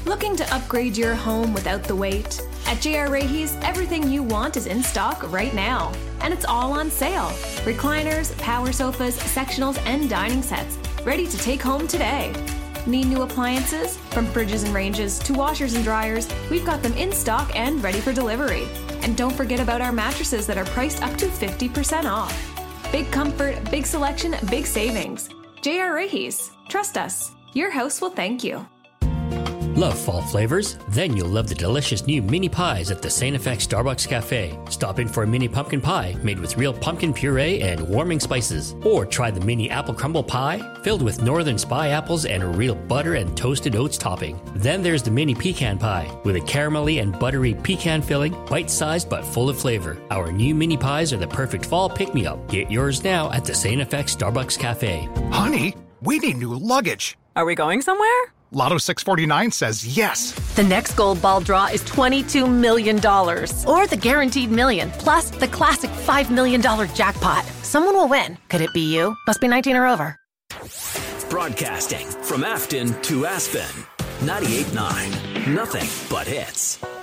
Looking to upgrade your home without the wait? At J.R. Rahe's, everything you want is in stock right now. And it's all on sale. Recliners, power sofas, sectionals, and dining sets. Ready to take home today. Need new appliances? From fridges and ranges to washers and dryers, we've got them in stock and ready for delivery. And don't forget about our mattresses that are priced up to 50% off. Big comfort, big selection, big savings. J.R. Rahe's. Trust us. Your house will thank you. Love fall flavors? Then you'll love the delicious new mini pies at the St. FX Starbucks Cafe. Stop in for a mini pumpkin pie made with real pumpkin puree and warming spices. Or try the mini apple crumble pie filled with Northern Spy apples and real butter and toasted oats topping. Then there's the mini pecan pie with a caramelly and buttery pecan filling, bite-sized but full of flavor. Our new mini pies are the perfect fall pick-me-up. Get yours now at the St. FX Starbucks Cafe. Honey, we need new luggage. Are we going somewhere? Lotto 649 says yes. The next gold ball draw is $22 million. Or the guaranteed million, plus the classic $5 million jackpot. Someone will win. Could it be you? Must be 19 or over. Broadcasting from Afton to Aspen. 98.9. Nothing but hits.